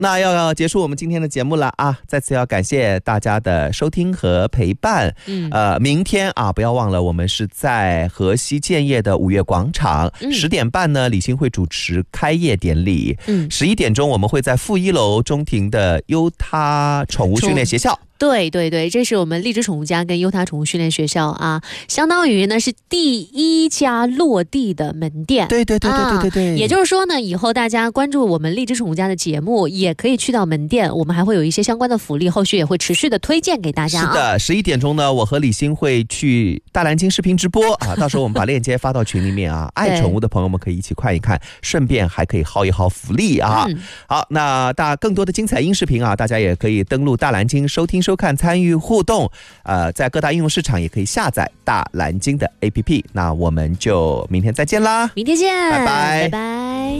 那要结束我们今天的节目了啊！再次要感谢大家的收听和陪伴。明天啊，不要忘了，我们是在河西建业的5月广场，10点半呢，李欣会主持开业典礼。11点钟我们会在负1楼中庭的优他宠物训练学校。 对对对，这是我们荔枝宠物家跟优他宠物训练学校啊，相当于呢是第1家落地的门店。 对对对对对对对。 也就是说呢，以后大家关注我们荔枝宠物家的节目，也可以去到门店，我们还会有一些相关的福利，后续也会持续的推荐给大家。 是的，11点钟呢，我和李欣会去大蓝鲸视频直播啊，到时候我们把链接发到群里面啊，爱宠物的朋友们可以一起看一看，顺便还可以薅一薅福利啊。好，那更多的精彩音视频啊，大家也可以登录大蓝鲸收听收看参与互动，在各大应用市场也可以下载大蓝鲸的 APP。那我们就明天再见啦， 明天见， 拜拜， 拜拜。